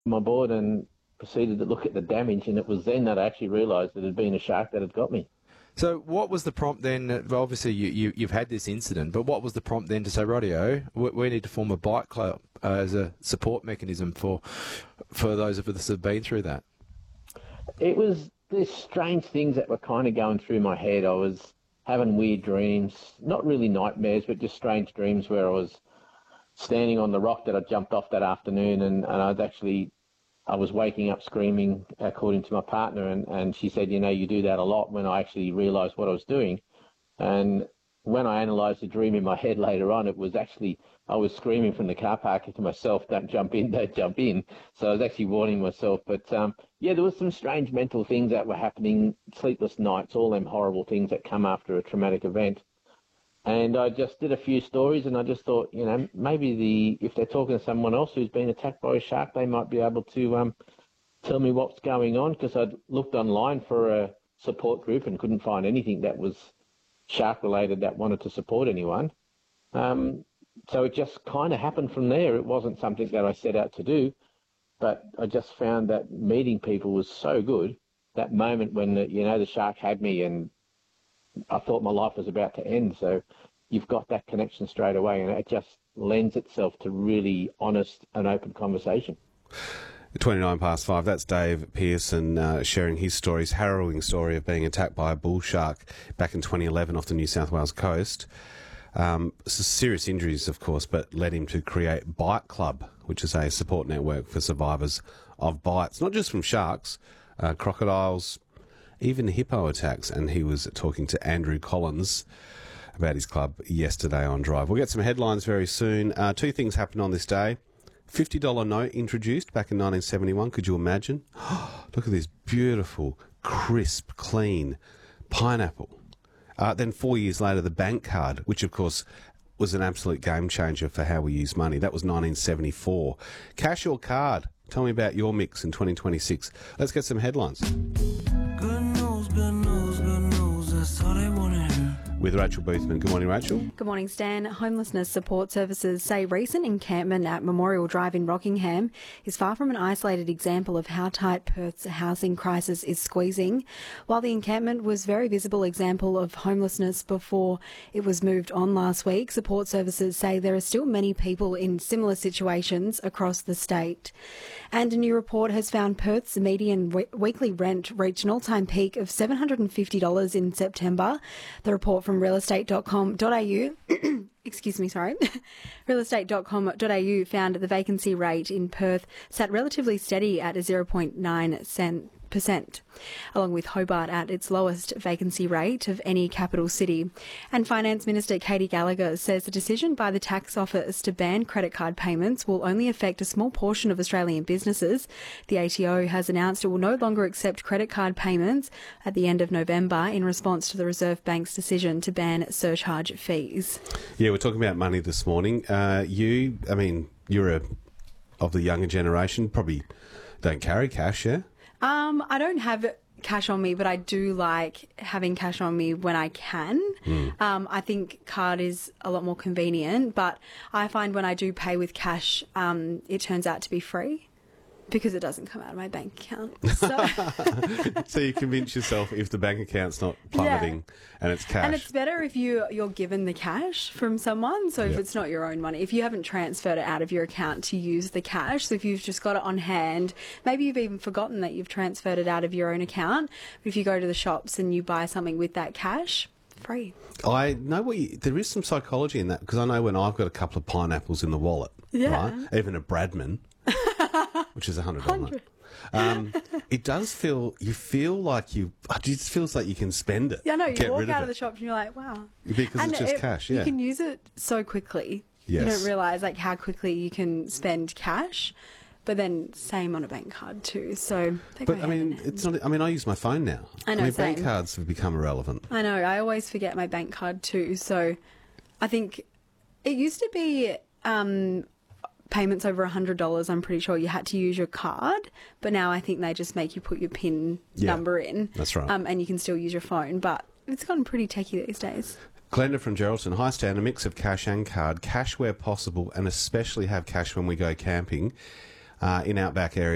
my board and proceeded to look at the damage, and it was then that I actually realised that it had been a shark that had got me. So what was the prompt then? Well, obviously, you've had this incident, but what was the prompt then to say, rightio, we need to form a bike club as a support mechanism for those of us that have been through that? It was these strange things that were kind of going through my head. I was having weird dreams, not really nightmares, but just strange dreams where I was standing on the rock that I jumped off that afternoon, and I was waking up screaming, according to my partner, and she said, you do that a lot, when I actually realised what I was doing. And when I analysed the dream in my head later on, it was actually, I was screaming from the car park to myself, don't jump in, don't jump in. So I was actually warning myself. But there was some strange mental things that were happening, sleepless nights, all them horrible things that come after a traumatic event. And I just did a few stories, and I just thought, maybe if they're talking to someone else who's been attacked by a shark, they might be able to tell me what's going on, because I'd looked online for a support group and couldn't find anything that was shark-related that wanted to support anyone. So it just kind of happened from there. It wasn't something that I set out to do, but I just found that meeting people was so good. That moment when, the shark had me and I thought my life was about to end. So you've got that connection straight away, and it just lends itself to really honest and open conversation. 5:29, that's Dave Pearson sharing his story, his harrowing story of being attacked by a bull shark back in 2011 off the New South Wales coast. Serious injuries, of course, but led him to create Bite Club, which is a support network for survivors of bites, not just from sharks, crocodiles, even hippo attacks. And he was talking to Andrew Collins about his club yesterday on Drive. We'll get some headlines very soon. Two things happened on this day. $50 note introduced back in 1971. Could you imagine? Look at this beautiful, crisp, clean pineapple. Then 4 years later, the bank card, which of course was an absolute game changer for how we use money. That was 1974. Cash or card? Tell me about your mix in 2026. Let's get some headlines. Good news, good news, good news. That's all they want to hear. With Rachel Boothman. Good morning, Rachel. Good morning, Stan. Homelessness support services say recent encampment at Memorial Drive in Rockingham is far from an isolated example of how tight Perth's housing crisis is squeezing. While the encampment was a very visible example of homelessness before it was moved on last week, support services say there are still many people in similar situations across the state. And a new report has found Perth's median weekly rent reached an all-time peak of $750 in September. The report from realestate.com.au realestate.com.au found the vacancy rate in Perth sat relatively steady at a 0.9%, along with Hobart at its lowest vacancy rate of any capital city. And Finance Minister Katie Gallagher says the decision by the tax office to ban credit card payments will only affect a small portion of Australian businesses. The ATO has announced it will no longer accept credit card payments at the end of November in response to the Reserve Bank's decision to ban surcharge fees. Yeah, we're talking about money this morning. You're of the younger generation, probably don't carry cash, yeah? I don't have cash on me, but I do like having cash on me when I can. I think card is a lot more convenient, but I find when I do pay with cash, it turns out to be free because it doesn't come out of my bank account. So, So you convince yourself if the bank account's not plummeting and it's cash. And it's better if you're given the cash from someone. So if it's not your own money, if you haven't transferred it out of your account to use the cash, so if you've just got it on hand, maybe you've even forgotten that you've transferred it out of your own account. But if you go to the shops and you buy something with that cash, free. I know there is some psychology in that, because I know when I've got a couple of pineapples in the wallet, right? Even a Bradman, which is $100 note. It does you feel like it just feels like you can spend it. Yeah, no, you walk out of it. the shop and you're like, wow. Because it's just cash, yeah. You can use it so quickly. Yes. You don't realise how quickly you can spend cash. But then same on a bank card too. So they go hand in hand. It's not. I use my phone now. I know, bank same. cards have become irrelevant. I know. I always forget my bank card too. So I think it used to be payments over $100. I'm pretty sure you had to use your card, but now I think they just make you put your PIN number in. That's right. And you can still use your phone, but it's gotten pretty techie these days. Glenda from Geraldton. Hi, Stan. A mix of cash and card. Cash where possible, and especially have cash when we go camping in outback areas.